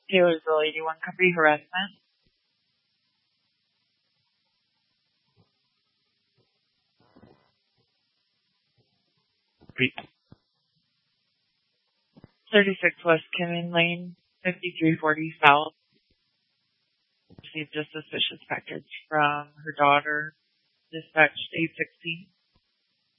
Taylor's the Lady One Company harassment. Repeat. 36 West Kinnan Lane, 5340 South. Received a suspicious package from her daughter, dispatched 816.